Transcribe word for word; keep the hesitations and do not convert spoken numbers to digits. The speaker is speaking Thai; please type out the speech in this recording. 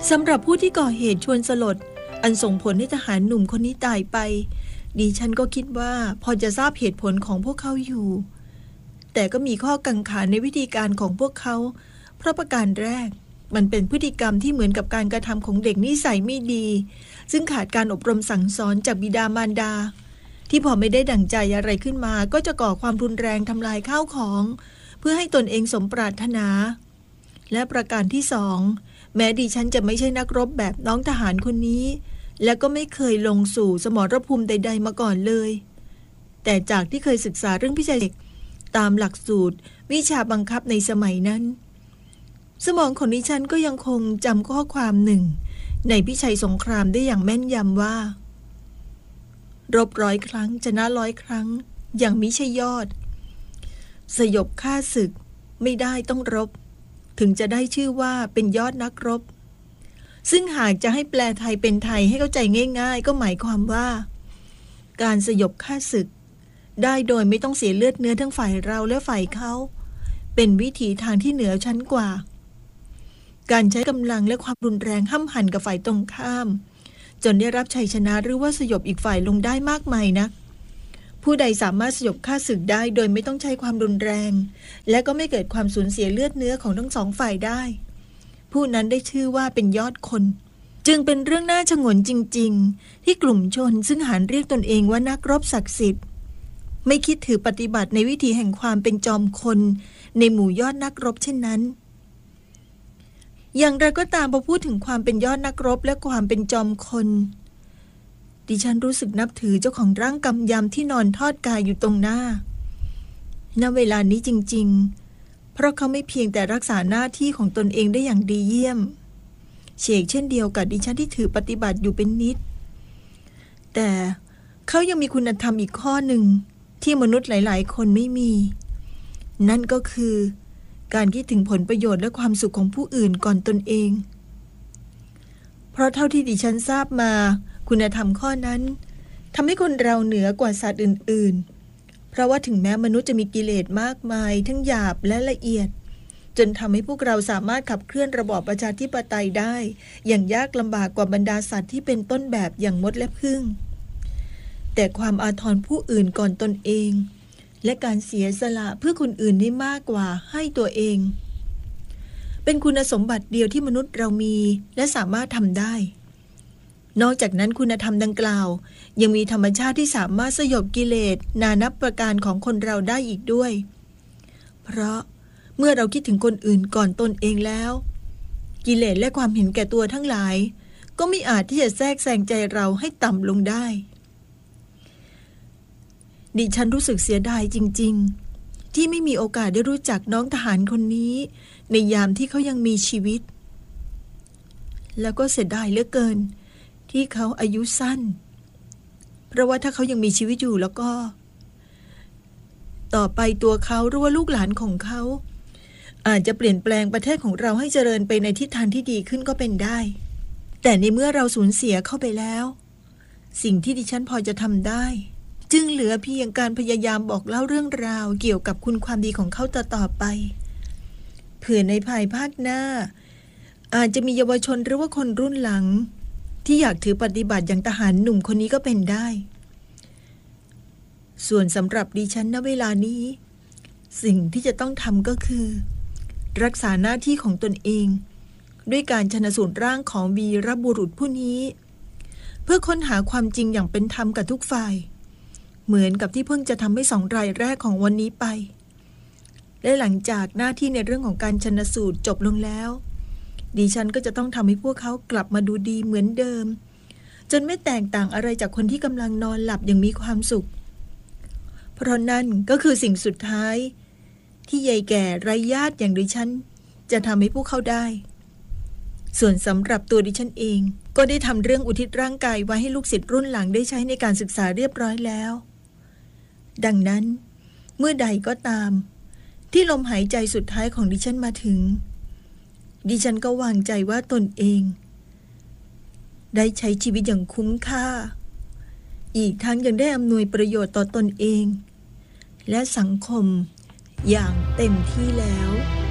สำหรับผู้ที่ก่อเหตุชวนสลดอันส่งผลให้ทหารหนุ่มคนนี้ตายไปดิฉันก็คิดว่าพอจะทราบเหตุผลของพวกเขาอยู่แต่ก็มีข้อกังขาในวิธีการของพวกเขาเพราะประการแรกมันเป็นพฤติกรรมที่เหมือนกับการกระทำของเด็กนิสัยไม่ดีซึ่งขาดการอบรมสั่งสอนจากบิดามารดาที่พอไม่ได้ดั่งใจอะไรขึ้นมาก็จะก่อความรุนแรงทำลายข้าวของเพื่อให้ตนเองสมปรารถนาและประการที่สองแม้ดิฉันจะไม่ใช่นักรบแบบน้องทหารคนนี้และก็ไม่เคยลงสู่สมรภูมิใดๆมาก่อนเลยแต่จากที่เคยศึกษาเรื่องพิเศษตามหลักสูตรวิชาบังคับในสมัยนั้นสมองของดิฉันก็ยังคงจำข้อความหนึ่งในพิชัยสงครามได้อย่างแม่นยำว่ารบร้อยครั้งชนะร้อยครั้งอย่างมิใช่ยอดสยบข้าศึกไม่ได้ต้องรบถึงจะได้ชื่อว่าเป็นยอดนักรบซึ่งหากจะให้แปลไทยเป็นไทยให้เข้าใจง่ายๆก็หมายความว่าการสยบข้าศึกได้โดยไม่ต้องเสียเลือดเนื้อทั้งฝ่ายเราและฝ่ายเขาเป็นวิถีทางที่เหนือชั้นกว่าการใช้กำลังและความรุนแรงห้ำหั่นกับฝ่ายตรงข้ามจนได้รับชัยชนะหรือว่าสยบอีกฝ่ายลงได้มากมายนักผู้ใดสามารถสยบข้าศึกได้โดยไม่ต้องใช้ความรุนแรงและก็ไม่เกิดความสูญเสียเลือดเนื้อของทั้งสองฝ่ายได้ผู้นั้นได้ชื่อว่าเป็นยอดคนจึงเป็นเรื่องน่าชงนจริงๆที่กลุ่มชนซึ่งหารเรียกตนเองว่านักรบศักดิ์สิทธิ์ไม่คิดถือปฏิบัติในวิถีแห่งความเป็นจอมคนในหมู่ยอดนักรบเช่นนั้นอย่างไรก็ตามพอพูดถึงความเป็นยอดนักรบและความเป็นจอมคนดิฉันรู้สึกนับถือเจ้าของร่างกำยำที่นอนทอดกายอยู่ตรงหน้าณเวลานี้จริงๆเพราะเขาไม่เพียงแต่รักษาหน้าที่ของตนเองได้อย่างดีเยี่ยมเชกเช่นเดียวกับดิฉันที่ถือปฏิบัติอยู่เป็นนิดแต่เขายังมีคุณธรรมอีกข้อหนึ่งที่มนุษย์หลายๆคนไม่มีนั่นก็คือการคิดถึงผลประโยชน์และความสุขของผู้อื่นก่อนตนเองเพราะเท่าที่ดิฉันทราบมาคุณธรรมข้อนั้นทำให้คนเราเหนือกว่าสัตว์อื่นๆเพราะว่าถึงแม้มนุษย์จะมีกิเลสมากมายทั้งหยาบและละเอียดจนทำให้พวกเราสามารถขับเคลื่อนระบอบประชาธิปไตยได้อย่างยากลำบากกว่าบรรดาสัตว์ที่เป็นต้นแบบอย่างมดและผึ้งแต่ความอาทรผู้อื่นก่อนตนเองและการเสียสละเพื่อคนอื่นได้มากกว่าให้ตัวเองเป็นคุณสมบัติเดียวที่มนุษย์เรามีและสามารถทำได้นอกจากนั้นคุณธรรมดังกล่าวยังมีธรรมชาติที่สามารถสยบกิเลสนานับประการของคนเราได้อีกด้วยเพราะเมื่อเราคิดถึงคนอื่นก่อนตนเองแล้วกิเลสและความเห็นแก่ตัวทั้งหลายก็ไม่อาจที่จะแทรกแซงใจเราให้ต่ำลงได้ดิฉันรู้สึกเสียดายจริงๆที่ไม่มีโอกาสได้รู้จักน้องทหารคนนี้ในยามที่เขายังมีชีวิตแล้วก็เสียดายเหลือเกินที่เขาอายุสั้นเพราะว่าถ้าเขายังมีชีวิตอยู่แล้วก็ต่อไปตัวเขาหรือว่าลูกหลานของเขาอาจจะเปลี่ยนแปลงประเทศของเราให้เจริญไปในทิศทางที่ดีขึ้นก็เป็นได้แต่ในเมื่อเราสูญเสียเข้าไปแล้วสิ่งที่ดิฉันพอจะทำได้จึงเหลือเพียงการพยายามบอกเล่าเรื่องราวเกี่ยวกับคุณความดีของเขาต่อๆไปเผื่อในภายภาคหน้าอาจจะมีเยาวชนหรือว่าคนรุ่นหลังที่อยากถือปฏิบัติอย่างทหารหนุ่มคนนี้ก็เป็นได้ส่วนสำหรับดิฉันณเวลานี้สิ่งที่จะต้องทำก็คือรักษาหน้าที่ของตนเองด้วยการชันสูตรร่างของวีรบุรุษผู้นี้เพื่อค้นหาความจริงอย่างเป็นธรรมกับทุกฝ่ายเหมือนกับที่เพิ่งจะทำให้สองรายแรกของวันนี้ไปและหลังจากหน้าที่ในเรื่องของการชันสูตรจบลงแล้วดิฉันก็จะต้องทำให้พวกเขากลับมาดูดีเหมือนเดิมจนไม่แตกต่างอะไรจากคนที่กำลังนอนหลับอย่างมีความสุขเพราะนั่นก็คือสิ่งสุดท้ายที่ยายแก่ไร้ญาติอย่างดิฉันจะทำให้พวกเขาได้ส่วนสำหรับตัวดิฉันเองก็ได้ทำเรื่องอุทิศร่างกายไว้ให้ลูกศิษย์รุ่นหลังได้ใช้ในการศึกษาเรียบร้อยแล้วดังนั้นเมื่อใดก็ตามที่ลมหายใจสุดท้ายของดิฉันมาถึงดิฉันก็วางใจว่าตนเองได้ใช้ชีวิตอย่างคุ้มค่าอีกทั้งยังได้อำนวยประโยชน์ต่อตนเองและสังคมอย่างเต็มที่แล้ว